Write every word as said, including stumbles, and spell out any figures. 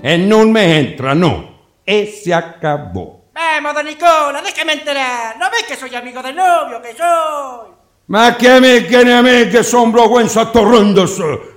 e non me entra, no. E se acabó. Vamos, don Nicola, déjame enterar. ¿No ves que soy amigo del novio, que soy? Ma che me, che ne a me, che son vergüenza torrendoso.